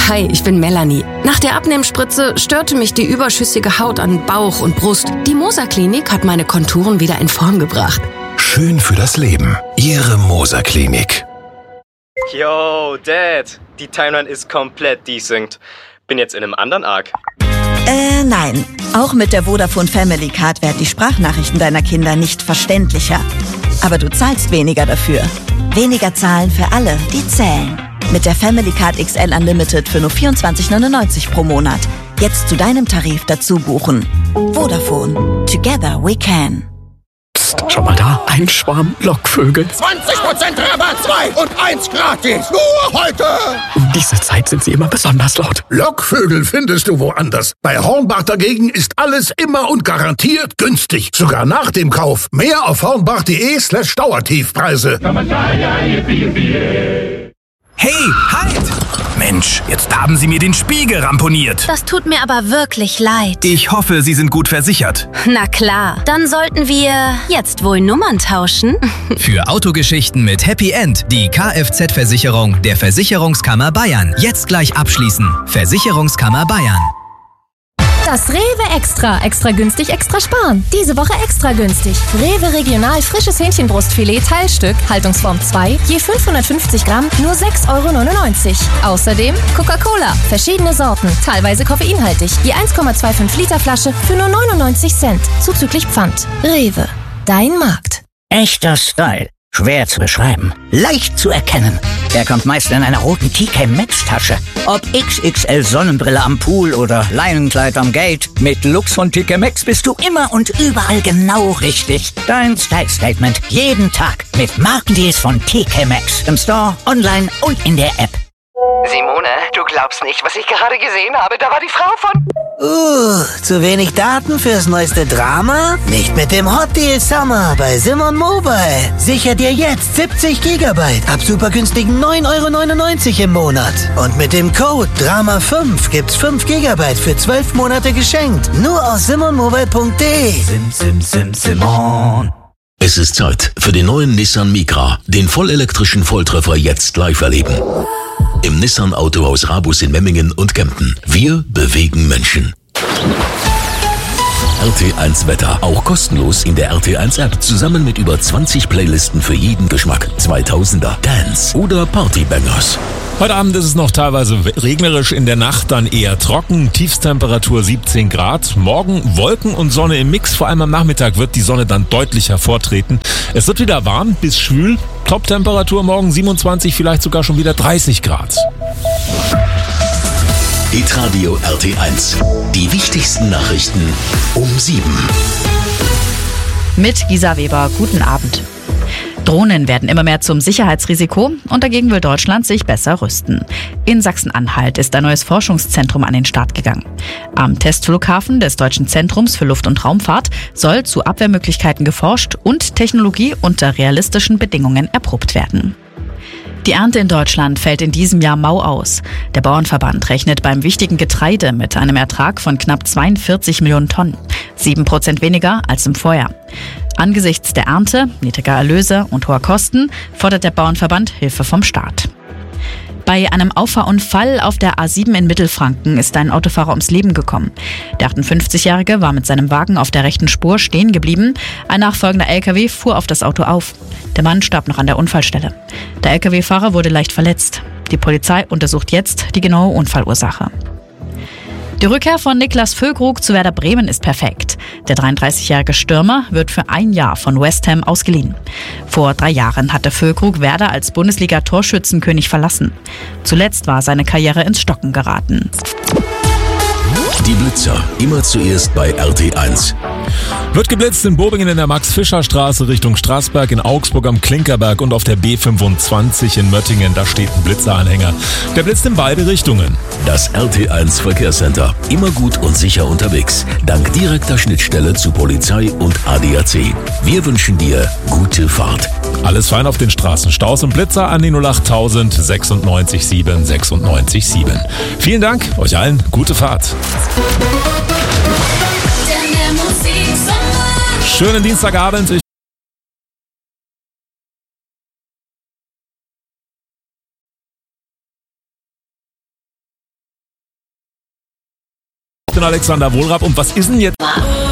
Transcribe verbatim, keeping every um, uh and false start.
Hi, ich bin Melanie. Nach der Abnehmspritze störte mich die überschüssige Haut an Bauch und Brust. Die Moser Klinik hat meine Konturen wieder in Form gebracht. Schön für das Leben. Ihre Moser Klinik. Yo, Dad. Die Timeline ist komplett desynced. Bin jetzt in einem anderen Arc. Äh, nein. Auch mit der Vodafone Family Card werden die Sprachnachrichten deiner Kinder nicht verständlicher. Aber du zahlst weniger dafür. Weniger zahlen für alle, die zählen. Mit der Family Card X L Unlimited für nur vierundzwanzig neunundneunzig pro Monat. Jetzt zu deinem Tarif dazu buchen. Vodafone. Together we can. Psst, schau mal da. Ein Schwarm Lockvögel. zwanzig Prozent Rabatt, zwei und eins gratis. Nur heute. Um diese Zeit sind sie immer besonders laut. Lockvögel findest du woanders. Bei Hornbach dagegen ist alles immer und garantiert günstig. Sogar nach dem Kauf. Mehr auf hornbach.de slash Dauertiefpreise. Hey, halt! Mensch, jetzt haben Sie mir den Spiegel ramponiert. Das tut mir aber wirklich leid. Ich hoffe, Sie sind gut versichert. Na klar, dann sollten wir jetzt wohl Nummern tauschen. Für Autogeschichten mit Happy End die Kfz-Versicherung der Versicherungskammer Bayern. Jetzt gleich abschließen. Versicherungskammer Bayern. Das Rewe Extra. Extra günstig, extra sparen. Diese Woche extra günstig. Rewe Regional frisches Hähnchenbrustfilet Teilstück, Haltungsform zwei, je fünfhundertfünfzig Gramm, nur sechs Euro neunundneunzig. Außerdem Coca-Cola, verschiedene Sorten, teilweise koffeinhaltig, je eins Komma fünfundzwanzig Liter Flasche für nur neunundneunzig Cent, zuzüglich Pfand. Rewe, dein Markt. Echter Style. Schwer zu beschreiben. Leicht zu erkennen. Er kommt meist in einer roten T K Maxx Tasche. Ob X X L Sonnenbrille am Pool oder Leinenkleid am Gate. Mit Lux von T K Maxx bist du immer und überall genau richtig. Dein Style Statement jeden Tag mit Markendeals von T K Maxx. Im Store, online und in der App. Simone, du glaubst nicht, was ich gerade gesehen habe. Da war die Frau von... Uh, zu wenig Daten fürs neueste Drama? Nicht mit dem Hot Deal Summer bei Simon Mobile. Sicher dir jetzt siebzig Gigabyte ab super günstigen neun Euro neunundneunzig im Monat. Und mit dem Code Drama fünf gibt's fünf Gigabyte für zwölf Monate geschenkt. Nur auf simon mobile punkt de. Sim, sim, sim, Simon. Es ist Zeit für den neuen Nissan Micra, den vollelektrischen Volltreffer jetzt live erleben. Im Nissan Autohaus Rabus in Memmingen und Kempten. Wir bewegen Menschen. R T eins Wetter, auch kostenlos in der R T eins App, zusammen mit über zwanzig Playlisten für jeden Geschmack. zweitausender, Dance oder Partybangers. Heute Abend ist es noch teilweise regnerisch, in der Nacht dann eher trocken, Tiefstemperatur siebzehn Grad. Morgen Wolken und Sonne im Mix, vor allem am Nachmittag wird die Sonne dann deutlich hervortreten. Es wird wieder warm bis schwül, Top-Temperatur morgen siebenundzwanzig, vielleicht sogar schon wieder dreißig Grad. Hitradio R T eins, die wichtigsten Nachrichten um sieben. Mit Gisa Weber, guten Abend. Drohnen werden immer mehr zum Sicherheitsrisiko und dagegen will Deutschland sich besser rüsten. In Sachsen-Anhalt ist ein neues Forschungszentrum an den Start gegangen. Am Testflughafen des Deutschen Zentrums für Luft- und Raumfahrt soll zu Abwehrmöglichkeiten geforscht und Technologie unter realistischen Bedingungen erprobt werden. Die Ernte in Deutschland fällt in diesem Jahr mau aus. Der Bauernverband rechnet beim wichtigen Getreide mit einem Ertrag von knapp zweiundvierzig Millionen Tonnen. Sieben Prozent weniger als im Vorjahr. Angesichts der Ernte, niedriger Erlöse und hoher Kosten fordert der Bauernverband Hilfe vom Staat. Bei einem Auffahrunfall auf der A sieben in Mittelfranken ist ein Autofahrer ums Leben gekommen. Der achtundfünfzigjährige war mit seinem Wagen auf der rechten Spur stehen geblieben. Ein nachfolgender L K W fuhr auf das Auto auf. Der Mann starb noch an der Unfallstelle. Der L K W-Fahrer wurde leicht verletzt. Die Polizei untersucht jetzt die genaue Unfallursache. Die Rückkehr von Niklas Füllkrug zu Werder Bremen ist perfekt. Der dreiunddreißigjährige Stürmer wird für ein Jahr von West Ham ausgeliehen. Vor drei Jahren hatte Füllkrug Werder als Bundesliga-Torschützenkönig verlassen. Zuletzt war seine Karriere ins Stocken geraten. Die Blitzer, immer zuerst bei R T eins. Wird geblitzt in Bobingen in der Max-Fischer-Straße Richtung Straßberg, in Augsburg am Klinkerberg und auf der B fünfundzwanzig in Möttingen. Da steht ein Blitzeranhänger. Der blitzt in beide Richtungen. Das R T eins Verkehrscenter. Immer gut und sicher unterwegs. Dank direkter Schnittstelle zu Polizei und A D A C. Wir wünschen dir gute Fahrt. Alles fein auf den Straßen. Staus und Blitzer an die null acht tausend sechsundneunzig sieben sechsundneunzig sieben. Vielen Dank, euch allen gute Fahrt. Schönen Dienstagabend. bin Alexander Wohlrab. Und was ist denn jetzt...